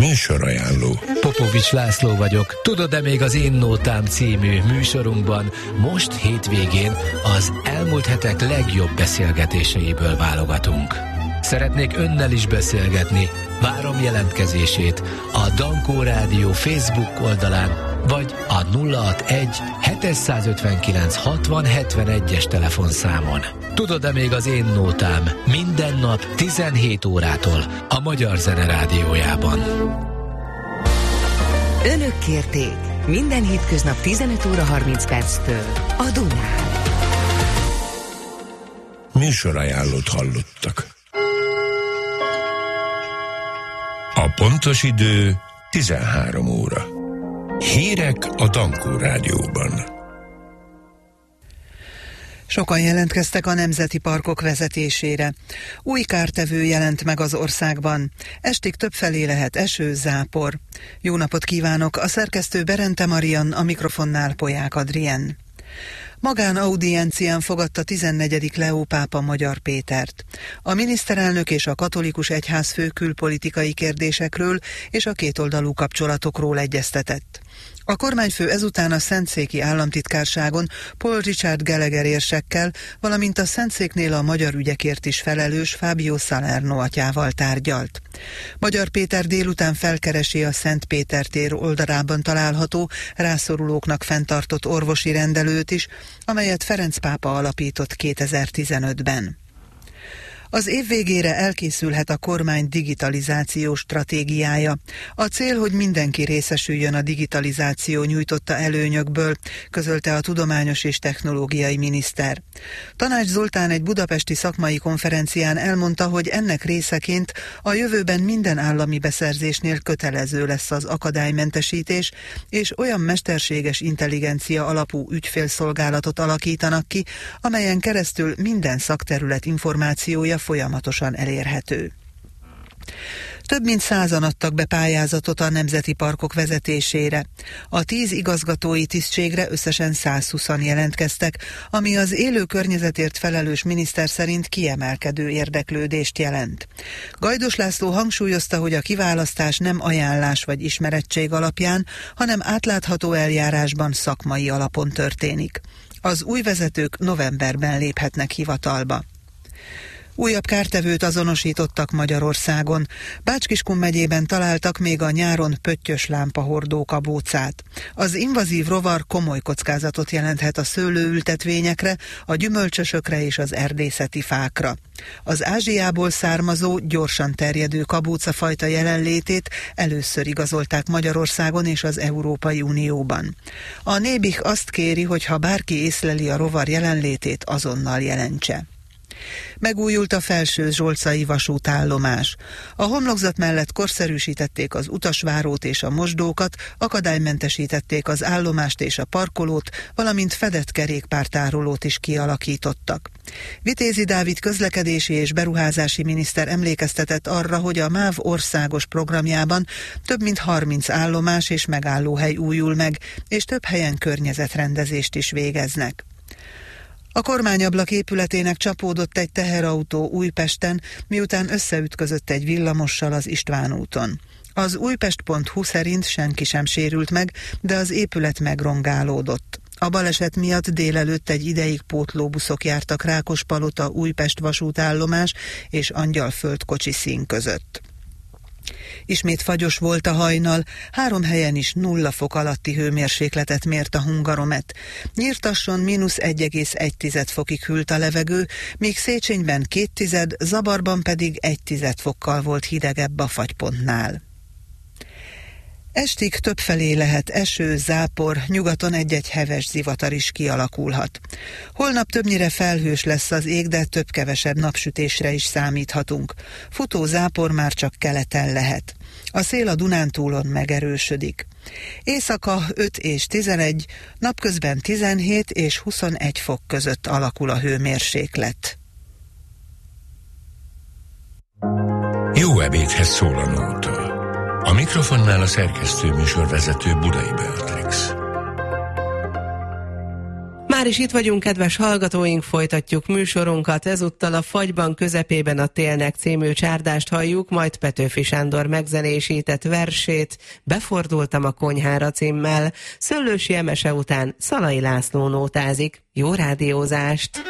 Műsorajánló. Popovics László vagyok. Tudod-e még az Én Nótám című műsorunkban most hétvégén az elmúlt hetek legjobb beszélgetéseiből válogatunk. Szeretnék önnel is beszélgetni. Várom jelentkezését a Dankó Rádió Facebook oldalán, vagy a 061 759 60 71-es telefonszámon. Tudod-e még az Én Nótám minden nap 17 órától a Magyar Zene Rádiójában. Önök kérték minden hétköznap 15 óra 30 perctől a Dunán. Műsorajánlót hallottak. A pontos idő 13 óra. Hírek a Dankó Rádióban. Sokan jelentkeztek a nemzeti parkok vezetésére. Új kártevő jelent meg az országban. Estig többfelé lehet eső, zápor. Jó napot kívánok, a szerkesztő Berente Marian, a mikrofonnál Polyák Adrien. Magánaudiencián fogadta 14. Leó pápa Magyar Pétert. A miniszterelnök és a katolikus egyházfő külpolitikai kérdésekről és a kétoldalú kapcsolatokról egyeztetett. A kormányfő ezután a Szentszéki államtitkárságon Paul Richard Gallagher érsekkel, valamint a Szentszéknél a magyar ügyekért is felelős Fábio Salerno atyával tárgyalt. Magyar Péter délután felkeresi a Szent Péter tér oldalában található rászorulóknak fenntartott orvosi rendelőt is, amelyet Ferenc pápa alapított 2015-ben. Az év végére elkészülhet a kormány digitalizációs stratégiája. A cél, hogy mindenki részesüljön a digitalizáció nyújtotta előnyökből, közölte a tudományos és technológiai miniszter. Tanács Zoltán egy budapesti szakmai konferencián elmondta, hogy ennek részeként a jövőben minden állami beszerzésnél kötelező lesz az akadálymentesítés, és olyan mesterséges intelligencia alapú ügyfélszolgálatot alakítanak ki, amelyen keresztül minden szakterület információja folyamatosan elérhető. Több mint 100-an adtak be pályázatot a nemzeti parkok vezetésére. A 10 igazgatói tisztségre összesen 120-an jelentkeztek, ami az élő környezetért felelős miniszter szerint kiemelkedő érdeklődést jelent. Gajdos László hangsúlyozta, hogy a kiválasztás nem ajánlás vagy ismerettség alapján, hanem átlátható eljárásban, szakmai alapon történik. Az új vezetők novemberben léphetnek hivatalba. Újabb kártevőt azonosítottak Magyarországon. Bács-Kiskun megyében találtak még a nyáron pöttyös lámpahordó kabócát. Az invazív rovar komoly kockázatot jelenthet a szőlőültetvényekre, a gyümölcsösökre és az erdészeti fákra. Az Ázsiából származó, gyorsan terjedő kabócafajta jelenlétét először igazolták Magyarországon és az Európai Unióban. A Nébih azt kéri, hogy ha bárki észleli a rovar jelenlétét, azonnal jelentse. Megújult a Felső-Zsolcai vasútállomás. A homlokzat mellett korszerűsítették az utasvárót és a mosdókat, akadálymentesítették az állomást és a parkolót, valamint fedett kerékpártárolót is kialakítottak. Vitézi Dávid közlekedési és beruházási miniszter emlékeztetett arra, hogy a MÁV országos programjában több mint 30 állomás és megállóhely újul meg, és több helyen környezetrendezést is végeznek. A kormányablak épületének csapódott egy teherautó Újpesten, miután összeütközött egy villamossal az István úton. Az újpest.hu szerint senki sem sérült meg, de az épület megrongálódott. A baleset miatt délelőtt egy ideig pótlóbuszok jártak Rákospalota Újpest vasútállomás és Angyalföld kocsiszín között. Ismét fagyos volt a hajnal, 3 helyen is 0 fok alatti hőmérsékletet mért a Hungaromet. Nyírtasson -1,1 fokig hűlt a levegő, míg Széchenyben 0,2, Zabarban pedig 1 fokkal volt hidegebb a fagypontnál. Estig többfelé lehet eső, zápor, nyugaton egy-egy heves zivatar is kialakulhat. Holnap többnyire felhős lesz az ég, de több-kevesebb napsütésre is számíthatunk. Futó zápor már csak keleten lehet. A szél a Dunántúlon megerősödik. Éjszaka 5 és 11, napközben 17 és 21 fok között alakul a hőmérséklet. Jó ebédhez szól a nóta. A mikrofonnál a szerkesztő műsorvezető Budai Beatrix. Már is itt vagyunk, kedves hallgatóink, folytatjuk műsorunkat. Ezúttal a Fagyban közepében a télnek című csárdást halljuk, majd Petőfi Sándor megzenésített versét, Befordultam a konyhára címmel. Szöllősi Emese után Szalai László nótázik. Jó rádiózást!